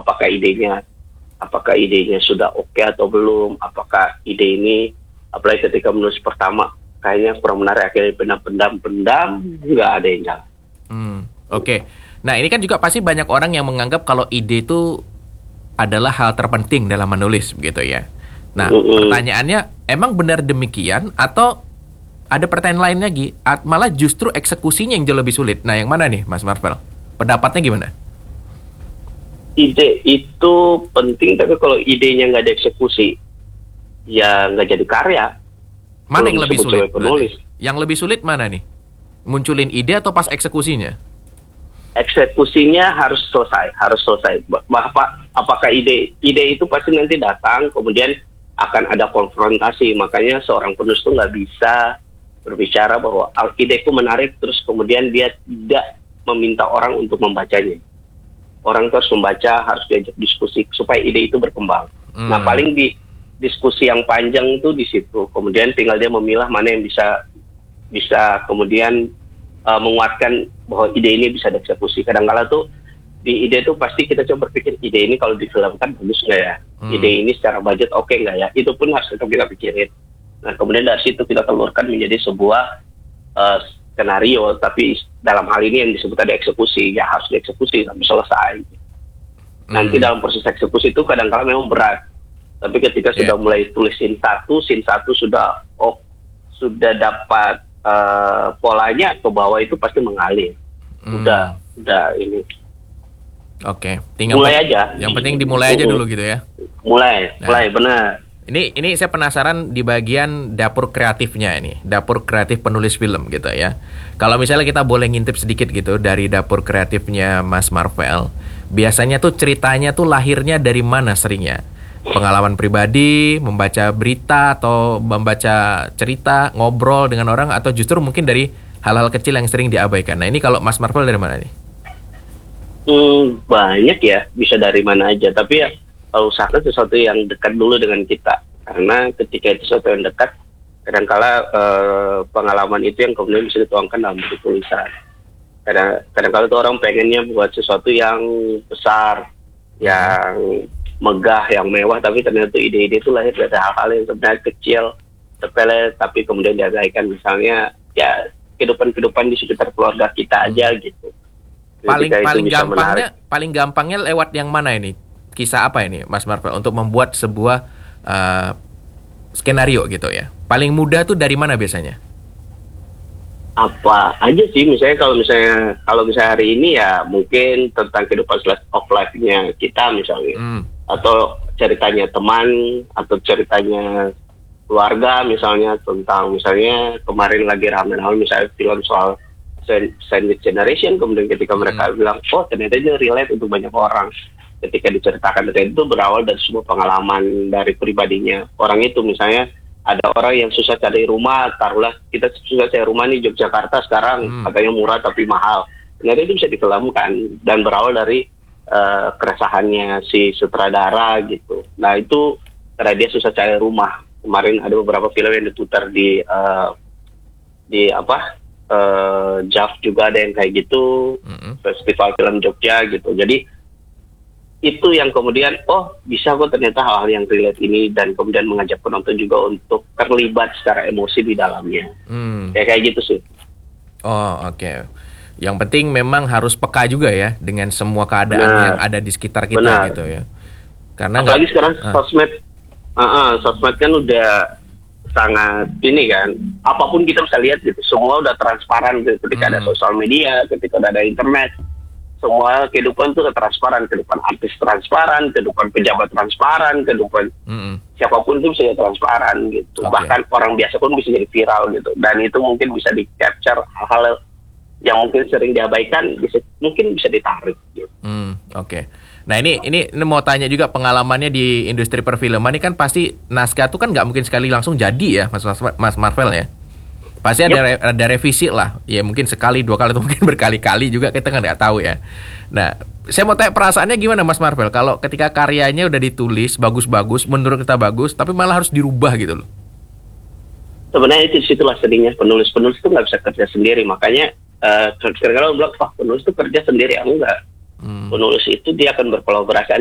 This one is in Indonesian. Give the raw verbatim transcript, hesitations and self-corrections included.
apakah idenya apakah idenya sudah oke okay atau belum, apakah ide ini, apalagi ketika menulis pertama kayaknya kurang menarik, akhirnya pendam-pendam-pendam nggak ada yang jalan. Hmm, oke. Okay. Nah ini kan juga pasti banyak orang yang menganggap kalau ide itu adalah hal terpenting dalam menulis, begitu ya. Nah, mm-hmm. pertanyaannya, emang benar demikian atau ada pertanyaan lain lagi? Malah justru eksekusinya yang jauh lebih sulit. Nah, yang mana nih, Mas Marvel? Pendapatnya gimana? Ide itu penting, tapi kalau idenya nggak dieksekusi, ya nggak jadi karya. Mana yang lebih sulit? Yang lebih sulit mana nih? Munculin ide atau pas eksekusinya? Eksekusinya harus selesai, harus selesai. Bapak, apakah ide ide itu pasti nanti datang, kemudian akan ada konfrontasi. Makanya seorang penulis itu nggak bisa berbicara bahwa ideku menarik, terus kemudian dia tidak meminta orang untuk membacanya. Orang terus membaca, harus diajak diskusi supaya ide itu berkembang. Hmm. Nah, paling di diskusi yang panjang itu di situ. Kemudian tinggal dia memilah mana yang bisa bisa kemudian uh, menguatkan bahwa ide ini bisa dieksekusi. Kadang-kala tuh di ide itu pasti kita coba berpikir, ide ini kalau difilmkan bagus nggak ya? Hmm. Ide ini secara budget oke okay nggak ya? Itu pun harus tetap kita pikirin. Nah, kemudian dari situ kita telurkan menjadi sebuah uh, skenario, tapi dalam hal ini yang disebut ada eksekusi, ya harus dieksekusi sampai selesai. Hmm. Nanti dalam proses eksekusi itu kadang-kala memang berat. Tapi ketika yeah. sudah mulai tulis scene satu, scene satu sudah oh, sudah dapat uh, polanya ke bawah, itu pasti mengalir. Hmm. Udah, udah ini. Oke, tinggal mulai aja. Yang penting dimulai aja dulu gitu ya. Mulai, nah, mulai benar. Ini ini saya penasaran di bagian dapur kreatifnya ini, dapur kreatif penulis film gitu ya. Kalau misalnya kita boleh ngintip sedikit gitu dari dapur kreatifnya Mas Marvel, biasanya tuh ceritanya tuh lahirnya dari mana seringnya? Pengalaman pribadi, membaca berita atau membaca cerita, ngobrol dengan orang, atau justru mungkin dari hal-hal kecil yang sering diabaikan. Nah ini kalau Mas Marvel dari mana nih? Hmm, banyak ya, bisa dari mana aja. Tapi ya kalau usahakan sesuatu yang dekat dulu dengan kita. Karena ketika itu sesuatu yang dekat, kadangkala eh, pengalaman itu yang kemudian bisa dituangkan dalam bentuk tulisan. Kadang kadangkala tuh orang pengennya buat sesuatu yang besar, yang megah, yang mewah, tapi ternyata ide-ide itu lahir dari hal-hal yang sebenarnya kecil, sepele, tapi kemudian diabaikan. Misalnya ya kehidupan-kehidupan di sekitar keluarga kita aja gitu. Paling paling gampangnya menarik. paling gampangnya lewat yang mana ini? Kisah apa ini, Mas Marvel, untuk membuat sebuah uh, skenario gitu ya? Paling mudah tuh dari mana biasanya? Apa aja sih, misalnya kalau misalnya kalau misalnya hari ini ya mungkin tentang kehidupan slice of life-nya kita misalnya, hmm. atau ceritanya teman, atau ceritanya keluarga misalnya, tentang misalnya kemarin lagi ramai-ramai misalnya film soal Sandwich Generation, kemudian ketika mereka hmm. bilang, oh ternyata itu relate untuk banyak orang. Ketika diceritakan dari itu berawal dari sebuah pengalaman dari pribadinya orang itu. Misalnya ada orang yang susah cari rumah, taruhlah kita susah cari rumah nih Yogyakarta sekarang, hmm. katanya murah tapi mahal. Ternyata itu bisa difilmkan dan berawal dari uh, keresahannya si sutradara gitu. Nah itu karena dia susah cari rumah. Kemarin ada beberapa film yang diputar di uh, di apa? Uh, J A V juga ada yang kayak gitu, mm-hmm. Festival Film Jogja gitu. Jadi itu yang kemudian oh bisa kok ternyata hal-hal yang relate ini, dan kemudian mengajak penonton juga untuk terlibat secara emosi di dalamnya. Mm. Ya kayak gitu sih. Oh oke. Okay. Yang penting memang harus peka juga ya dengan semua keadaan benar. Yang ada di sekitar kita benar. Gitu ya. Karena apalagi gak, sekarang uh. sosmed, uh, uh, sosmed kan udah sangat ini kan, apapun kita bisa lihat gitu, semua udah transparan gitu. Ketika hmm. ada sosial media, ketika udah ada internet, semua kehidupan tuh udah transparan, kehidupan artis transparan, kehidupan pejabat transparan, kehidupan hmm. siapapun itu bisa jadi transparan gitu. Okay. Bahkan orang biasa pun bisa jadi viral gitu, dan itu mungkin bisa di capture hal-hal yang mungkin sering diabaikan, bisa mungkin bisa ditarik gitu. Hmm, oke. Okay. Nah ini, ini ini mau tanya juga pengalamannya di industri perfilman ini kan pasti naskah tuh kan nggak mungkin sekali langsung jadi ya Mas Mas Marvel ya. Pasti yep. ada ada revisi lah. Ya mungkin sekali dua kali atau mungkin berkali-kali juga, kita kan nggak tahu ya. Nah saya mau tanya perasaannya gimana Mas Marvel kalau ketika karyanya udah ditulis bagus-bagus, menurut kita bagus, tapi malah harus dirubah gitu loh. Sebenarnya itu situlah sedihnya penulis-penulis itu nggak bisa kerja sendiri, makanya uh, kadang-kadang bilang wah penulis itu kerja sendiri, enggak. Hmm. Penulis itu dia akan berkolaborasi